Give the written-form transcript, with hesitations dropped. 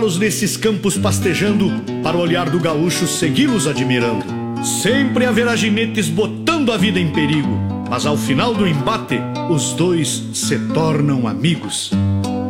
nesses campos pastejando, para o olhar do gaúcho segui-los admirando. Sempre haverá ginetes botando a vida em perigo, mas ao final do embate, os dois se tornam amigos.